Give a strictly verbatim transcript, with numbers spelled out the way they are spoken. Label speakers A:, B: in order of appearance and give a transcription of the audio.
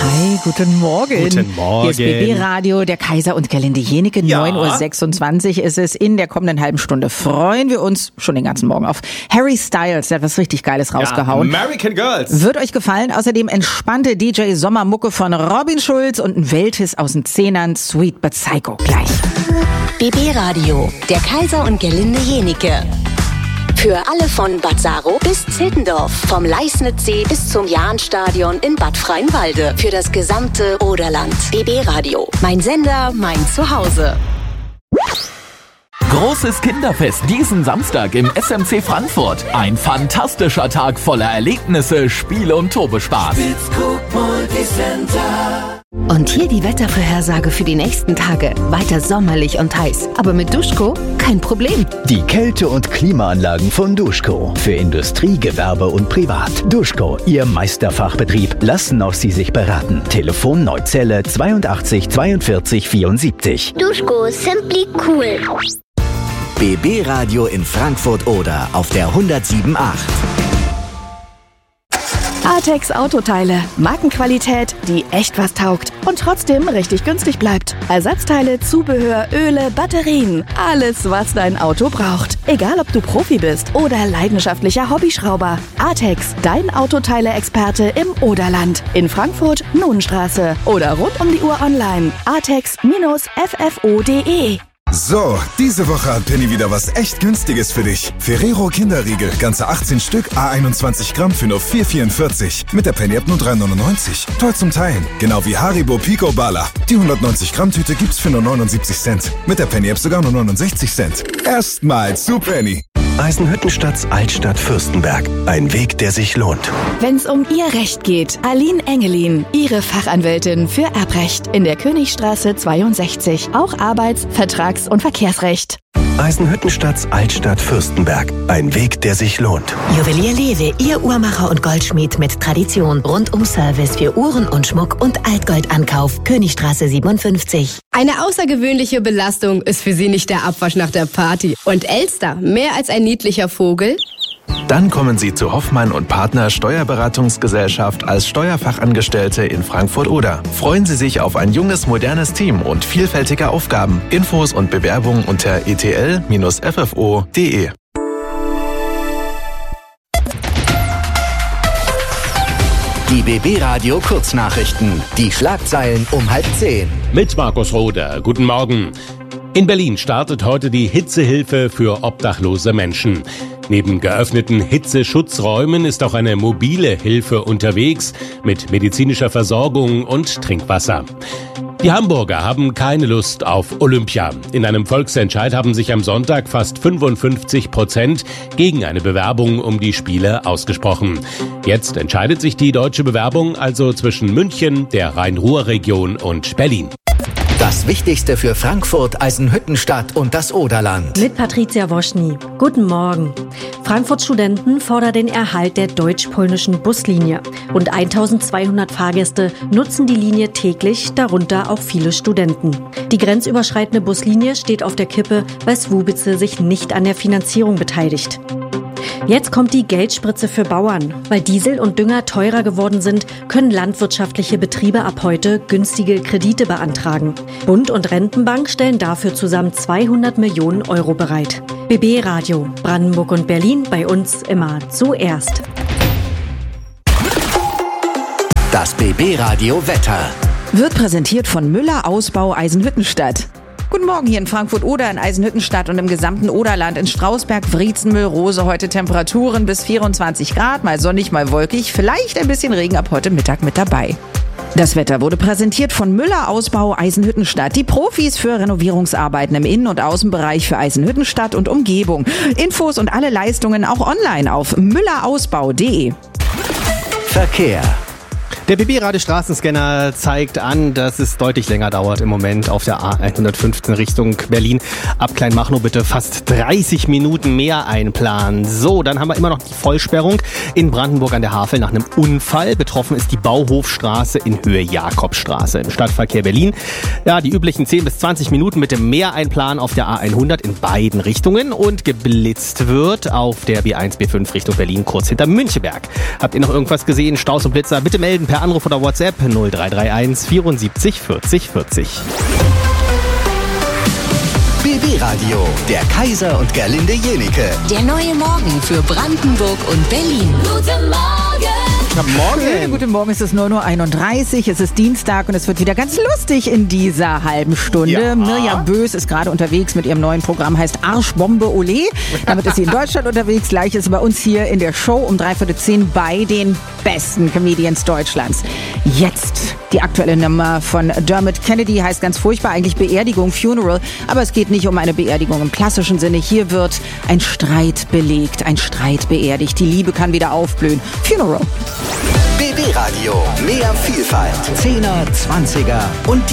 A: Hi, guten Morgen.
B: Guten Morgen.
A: Hier ist B B Radio, der Kaiser und Gerlinde Jenike.
B: Ja.
A: neun Uhr sechsundzwanzig ist es. In der kommenden halben Stunde freuen wir uns schon den ganzen Morgen auf Harry Styles. Der hat was richtig Geiles rausgehauen.
B: Ja, American Girls.
A: Wird euch gefallen. Außerdem entspannte D J Sommermucke von Robin Schulz und ein Welthiss aus den Zehnern, Sweet but Psycho. Gleich.
C: B B Radio, der Kaiser und Gerlinde Jenike. Für alle von Bad Saro bis Zittendorf, vom Leisnitzsee bis zum Jahnstadion in Bad Freienwalde. Für das gesamte Oderland. B B Radio, mein Sender, mein Zuhause.
D: Großes Kinderfest diesen Samstag im S M C Frankfurt. Ein fantastischer Tag voller Erlebnisse, Spiele und Tobespaß.
C: Und hier die Wettervorhersage für die nächsten Tage. Weiter sommerlich und heiß. Aber mit Duschko kein Problem.
E: Die Kälte- und Klimaanlagen von Duschko. Für Industrie, Gewerbe und Privat. Duschko, Ihr Meisterfachbetrieb. Lassen auch Sie sich beraten. Telefon Neuzelle zweiundachtzig zweiundvierzig vierundsiebzig.
F: Duschko, simply cool.
G: B B Radio in Frankfurt oder auf der hundertsieben Komma acht.
H: Artex Autoteile. Markenqualität, die echt was taugt und trotzdem richtig günstig bleibt. Ersatzteile, Zubehör, Öle, Batterien. Alles, was dein Auto braucht. Egal, ob du Profi bist oder leidenschaftlicher Hobbyschrauber. Artex, dein Autoteile-Experte im Oderland. In Frankfurt, Nohnstraße oder rund um die Uhr online. artex F F O punkt de.
I: So, diese Woche hat Penny wieder was echt Günstiges für dich. Ferrero Kinderriegel, ganze achtzehn Stück, à einundzwanzig Gramm für nur vier vierundvierzig. Mit der Penny-App nur drei neunundneunzig. Toll zum Teilen. Genau wie Haribo Pico Bala. Die hundertneunzig Gramm Tüte gibt's für nur neunundsiebzig Cent. Mit der Penny-App sogar nur neunundsechzig Cent. Erstmal zu Penny.
J: Eisenhüttenstadt Altstadt Fürstenberg. Ein Weg, der sich lohnt.
H: Wenn's um Ihr Recht geht, Aline Engelin, Ihre Fachanwältin für Erbrecht in der Königstraße zweiundsechzig. Auch Arbeits-, Vertrags- und Verkehrsrecht.
J: Eisenhüttenstadt Altstadt Fürstenberg. Ein Weg, der sich lohnt.
C: Juwelier Lewe, Ihr Uhrmacher und Goldschmied mit Tradition. Rundum Service für Uhren und Schmuck und Altgoldankauf. Königstraße siebenundfünfzig.
K: Eine außergewöhnliche Belastung ist für Sie nicht der Abwasch nach der Party. Und Elster, mehr als ein niedlicher Vogel?
J: Dann kommen Sie zu Hoffmann und Partner Steuerberatungsgesellschaft als Steuerfachangestellte in Frankfurt-Oder. Freuen Sie sich auf ein junges, modernes Team und vielfältige Aufgaben. Infos und Bewerbungen unter e t l F F O punkt de.
G: Die B B Radio Kurznachrichten. Die Schlagzeilen um halb zehn.
L: Mit Markus Roder. Guten Morgen. In Berlin startet heute die Hitzehilfe für obdachlose Menschen. Neben geöffneten Hitzeschutzräumen ist auch eine mobile Hilfe unterwegs mit medizinischer Versorgung und Trinkwasser. Die Hamburger haben keine Lust auf Olympia. In einem Volksentscheid haben sich am Sonntag fast fünfundfünfzig Prozent gegen eine Bewerbung um die Spiele ausgesprochen. Jetzt entscheidet sich die deutsche Bewerbung also zwischen München, der Rhein-Ruhr-Region und Berlin.
G: Das Wichtigste für Frankfurt, Eisenhüttenstadt und das Oderland.
M: Mit Patricia Woschny. Guten Morgen. Frankfurts Studenten fordern den Erhalt der deutsch-polnischen Buslinie. Rund eintausendzweihundert Fahrgäste nutzen die Linie täglich, darunter auch viele Studenten. Die grenzüberschreitende Buslinie steht auf der Kippe, weil Swubice sich nicht an der Finanzierung beteiligt. Jetzt kommt die Geldspritze für Bauern. Weil Diesel und Dünger teurer geworden sind, können landwirtschaftliche Betriebe ab heute günstige Kredite beantragen. Bund und Rentenbank stellen dafür zusammen zweihundert Millionen Euro bereit. B B Radio, Brandenburg und Berlin, bei uns immer zuerst.
G: Das B B Radio Wetter.
A: Wird präsentiert von Müller Ausbau Eisenhüttenstadt. Guten Morgen hier in Frankfurt-Oder, in Eisenhüttenstadt und im gesamten Oderland. In Strausberg, Wriezen, Müllrose heute Temperaturen bis vierundzwanzig Grad, mal sonnig, mal wolkig. Vielleicht ein bisschen Regen ab heute Mittag mit dabei. Das Wetter wurde präsentiert von Müller Ausbau Eisenhüttenstadt. Die Profis für Renovierungsarbeiten im Innen- und Außenbereich für Eisenhüttenstadt und Umgebung. Infos und alle Leistungen auch online auf müllerausbau punkt de.
G: Verkehr.
B: Der B B-Radio Straßenscanner zeigt an, dass es deutlich länger dauert im Moment auf der A hundertfünfzehn Richtung Berlin. Ab Kleinmachnow bitte fast dreißig Minuten mehr einplanen. So, dann haben wir immer noch die Vollsperrung in Brandenburg an der Havel nach einem Unfall. Betroffen ist die Bauhofstraße in Höhe Jakobstraße im Stadtverkehr Berlin. Ja, die üblichen zehn bis zwanzig Minuten mit dem Mehreinplan auf der A hundert in beiden Richtungen und geblitzt wird auf der B eins B fünf Richtung Berlin kurz hinter Müncheberg. Habt ihr noch irgendwas gesehen? Staus und Blitzer? Bitte melden. werden per Anruf oder WhatsApp null drei drei eins vierundsiebzig vierzig vierzig.
G: B B-Radio, der Kaiser und Gerlinde Jenike.
C: Der neue Morgen für Brandenburg und Berlin. Guten Morgen!
B: Guten Morgen.
A: Schönen guten Morgen, es ist neun Uhr einunddreißig, es ist Dienstag und es wird wieder ganz lustig in dieser halben Stunde.
B: Ja.
A: Mirjam Bös ist gerade unterwegs mit ihrem neuen Programm, heißt Arschbombe Ole. Damit ist sie in Deutschland unterwegs, gleich ist sie bei uns hier in der Show um dreiviertel zehn bei den besten Comedians Deutschlands. Jetzt die aktuelle Nummer von Dermot Kennedy, heißt ganz furchtbar eigentlich Beerdigung, Funeral, aber es geht nicht um eine Beerdigung im klassischen Sinne. Hier wird ein Streit belegt, ein Streit beerdigt. Die Liebe kann wieder aufblühen. Funeral.
G: B B-Radio, mehr Vielfalt. Zehner, Zwanziger und